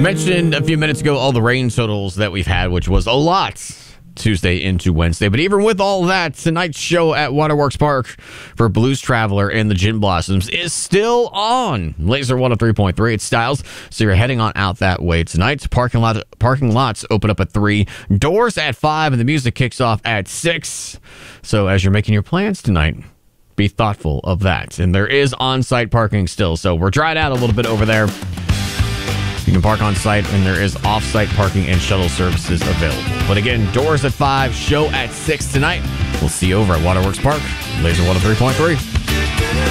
Mentioned a few minutes ago all the rain totals that we've had, which was a lot Tuesday into Wednesday. But even with all that, tonight's show at Waterworks Park for Blues Traveler and the Gin Blossoms is still on. Laser 103.3 at Styles. So you're heading on out that way tonight. Parking lots open up at 3, doors at 5, and the music kicks off at 6. So as you're making your plans tonight, be thoughtful of that. And there is on-site parking still, so we're dried out a little bit over there. You can park on site, and there is off-site parking and shuttle services available. But again, doors at 5, show at 6 tonight. We'll see you over at Waterworks Park, Laser 103.3.